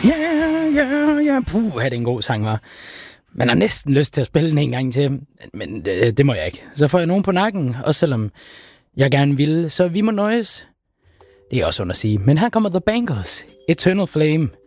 Puh, det er en god sang, var. Man har næsten lyst til at spille den en gang til, men det må jeg ikke. Så får jeg nogen på nakken, også selvom jeg gerne vil, så vi må nøjes. Det er også under at sige. Men her kommer The Bangles, Eternal Flame.